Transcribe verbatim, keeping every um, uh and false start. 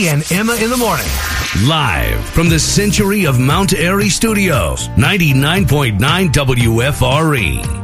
Artie and Emma in the morning. Live from the Century of Mount Airy Studios, ninety-nine point nine W F R E.